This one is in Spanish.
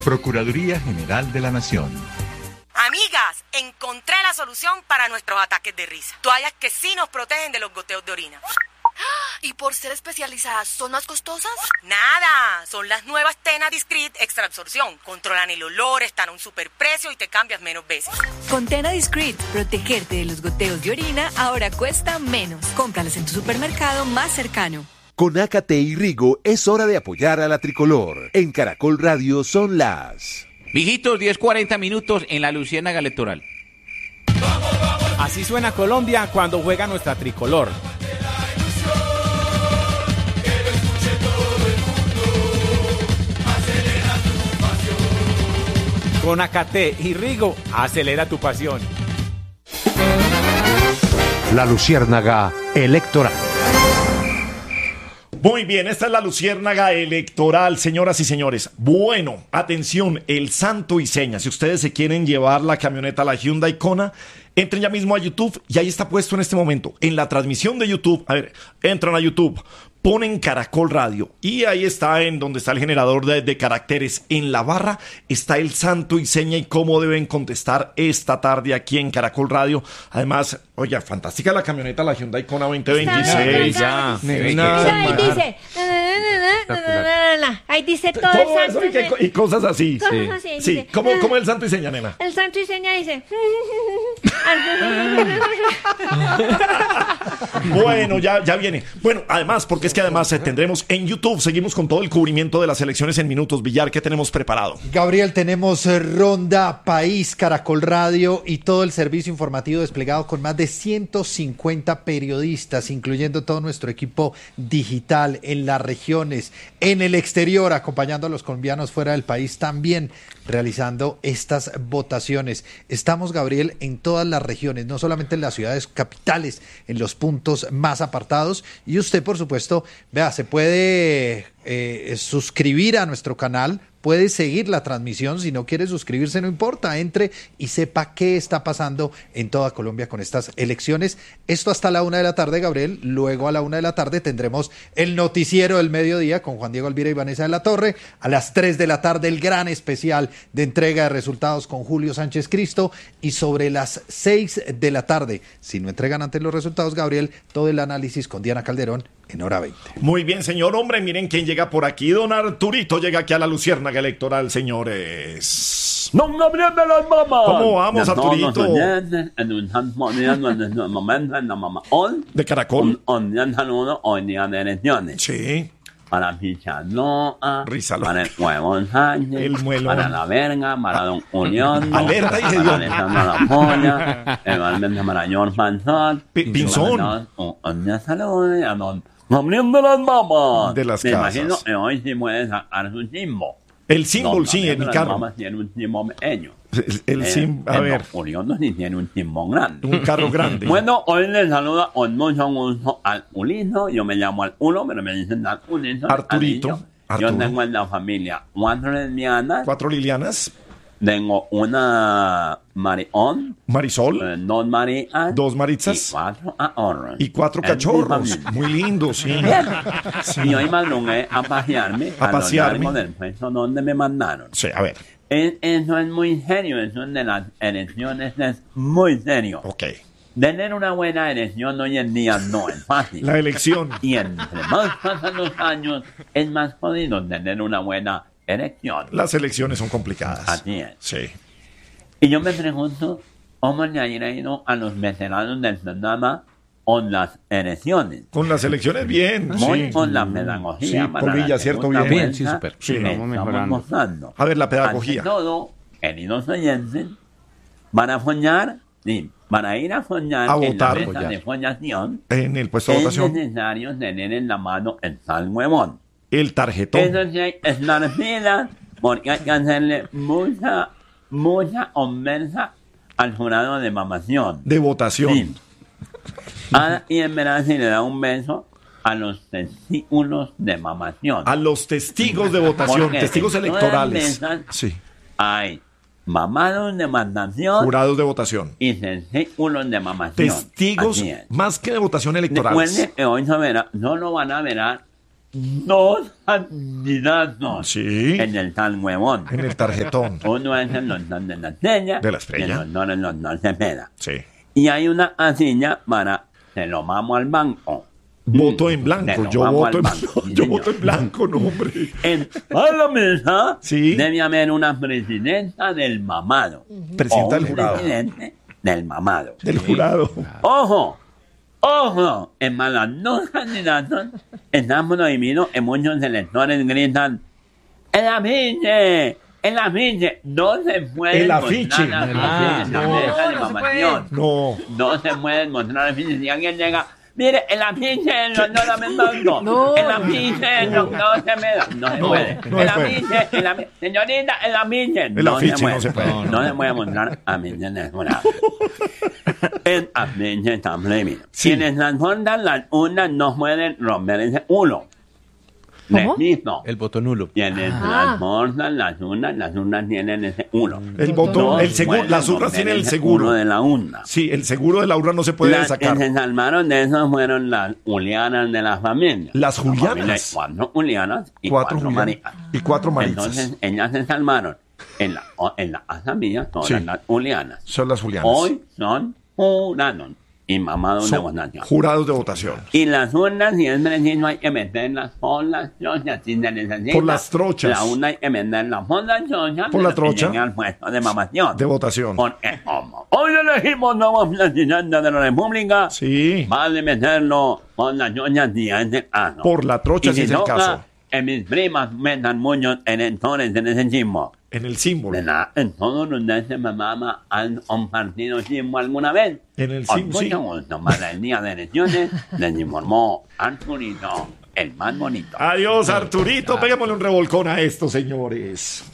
Procuraduría General de la Nación. Amigas, encontré la solución para nuestros ataques de risa. Toallas que sí nos protegen de los goteos de orina. ¿Y por ser especializadas son más costosas? Nada, son las nuevas Tena Discreet Extra Absorción. Controlan el olor, están a un superprecio y te cambias menos veces. Con Tena Discreet, protegerte de los goteos de orina ahora cuesta menos. Cómpralas en tu supermercado más cercano. Con Ácate y Rigo es hora de apoyar a la tricolor. En Caracol Radio son las... Mijitos, 10:40 minutos en la Luciérnaga Electoral. Así suena Colombia cuando juega nuestra tricolor. Con Ácate y Rigo, acelera tu pasión. La Luciérnaga Electoral. Muy bien, esta es la Luciérnaga Electoral, señoras y señores. Bueno, atención, el santo y seña. Si ustedes se quieren llevar la camioneta, la Hyundai Kona, entren ya mismo a YouTube y ahí está puesto en este momento, en la transmisión de YouTube. A ver, entran a YouTube, ponen Caracol Radio y ahí está en donde está el generador de caracteres. En la barra está el santo y seña y cómo deben contestar esta tarde aquí en Caracol Radio. Además, oye, fantástica la camioneta, la Hyundai Kona 2026. Ya. Ahí dice, ahí dice todo el santo eso y cosas así. Sí, ¿cómo es el santo y seña, nena? El santo y seña dice. Bueno, ya viene. Bueno, además, porque es que además tendremos en YouTube, seguimos con todo el cubrimiento de las elecciones en minutos. Villar, ¿qué tenemos preparado? Gabriel, tenemos Ronda País, Caracol Radio y todo el servicio informativo desplegado con más de 150 periodistas, incluyendo todo nuestro equipo digital en las regiones, en el exterior, acompañando a los colombianos fuera del país también, realizando estas votaciones. Estamos, Gabriel, en todas las regiones, no solamente en las ciudades capitales, en los puntos más apartados. Y usted, por supuesto, vea, se puede suscribir a nuestro canal, puede seguir la transmisión. Si no quiere suscribirse, no importa, entre y sepa qué está pasando en toda Colombia con estas elecciones. Esto hasta la 1 de la tarde, Gabriel. Luego a la 1 de la tarde tendremos el noticiero del mediodía con Juan Diego Alvira y Vanessa de la Torre. A las 3 de la tarde el gran especial de entrega de resultados con Julio Sánchez Cristo. Y sobre las 6 de la tarde, si no entregan antes los resultados, Gabriel, todo el análisis con Diana Calderón en hora 20. Muy bien, señor. Hombre, miren quién llega por aquí. Don Arturito llega aquí a la Luciérnaga Electoral, señores. Don Gabriel de las Mamas. ¿Cmo vamos, Arturito? De Caracol. Un saludo hoy día de elecciones. Sí. Para Pichaloa, Rízalo. para el Huevón Sánchez, El muelón. para La Verga, para Don Unión, Alerta y para Gedeón. Alessandra La Polla, igualmente para George Panzón, Pinzón. Un saludo a Don Gabriel de las Mamas. De las Me casas. imagino que hoy sí puede sacar su símbolo. El símbolo, Don sí, Gabriel en de mi las carro. Mamas tiene un símbolo pequeño. El símbolo, a ver, Don Unión sí tiene un símbolo grande. un carro grande. Bueno, hoy les saluda con mucho gusto al Uliso. Yo me llamo al Uno, pero me dicen al Uliso. Arturito. Yo Arturo. tengo en la familia 4 lesbianas. 4 Lilianas. Tengo una Marión, Marisol. 2 Marías 2 y Maritzas. 4 ahorros. Y 4 Es mi cachorros. familia. Muy lindos, sí. Bien. Sí. Y hoy madrugué a pasearme A a lo pasearme. largo del puesto donde me mandaron. Sí, a ver. Eso es muy serio, eso de las elecciones es muy serio. Ok. Tener una buena elección hoy en día no es fácil. La elección. Y entre más pasan los años, es más jodido tener una buena elección. Las elecciones son complicadas. Así es. Sí. Y yo me pregunto, ¿cómo le ha ido a los veteranos del programa con las elecciones? Con las elecciones, bien. Muy Sí. con la pedagogía. Sí, para Polilla, la cierto, segunda bien. vuelta Sí, súper. Sí. que Vamos estamos mejorando. mostrando. A ver, la pedagogía. Ante todo, queridos oyentes, van a soñar, sí, para ir a soñar A en votar, la mesa follar. de follación, En el puesto de es votación. necesario tener en la mano el sal huevón. El tarjetón. Eso sí hay que estar fila, porque hay que hacerle mucha conversa al jurado de mamación. De votación. Sí. Y en verdad si le da un beso a los testículos de mamación. A los testigos de votación. Porque Testigos en todas electorales. mesas Sí. Hay mamados de mamación Jurados de votación. y testículos de mamación. Testigos Así es. más que de votación electorales. Recuerden que hoy solo van a ver dos candidatos Sí. en el tal huevón. En el tarjetón. Uno es el doctor de la estrella. De la estrella. Y el doctor es el doctor Cepeda. Sí. Y hay una casilla para se lo vamos al banco. Voto en Se blanco. lo Yo vamos voto al en banco, sí, Yo señor. voto en blanco, no, hombre. En la mesa Sí. debe haber una presidenta del mamado. Presidenta O del un jurado. presidente del mamado. Del jurado. ¡Ojo! ¡Ojo! En más las dos candidatos están prohibidos y muchos electores gritan ¡el afiche! ¡El afiche! No se puede El afiche. mostrar afiches en la mesa de mamación. No. No se pueden mostrar afiches. Si alguien llega, mire, el afiche del doctor Amendondo. El afiche del doctor Cepeda. No se puede. no El se puede. afiche, señorita, el afiche. El afiche no se puede. No se puede mostrar afiche en el jurado. El afiche está prohibido. Sí. Quienes transportan las urnas no pueden romper ese uno. Repito. El voto nulo. Quienes transportan las urnas tienen ese uno. El voto, No el seguro, pueden las urnas romper tienen el ese seguro. uno de la urna. Sí, el seguro de la urna no se puede Las sacar. que se salvaron de eso fueron las Julianas de la familia. Las La familia Julianas. hay 4 Julianas y Cuatro 4 Julianas. Maritas. Y 4 Maritas. Entonces ellas se salvaron. En la casa mía son Sí. las Julianas. Son las Julianas. Hoy son jurados y mamados de Son votación. jurados de votación. Y las urnas, si es preciso, hay que meterlas por las trochas. Si se necesita, Por las trochas. La urna hay que meterla por las trochas. Por la que trocha. llegue al puesto de mamación. De votación. Porque como hoy elegimos nuevo presidente de la República, Sí. vale meterlo por las trochas si es el caso. Por la trocha, Y si es el toca, caso. que mis primas metan muchos electores en ese chismo. En el símbolo. En todos los de ese mamá han compartido chismo alguna vez. En el Con símbolo, sí. mucho gusto, para el día de elecciones, les informó Arturito, el más bonito. Adiós, Arturito. Peguémosle un revolcón a esto, señores.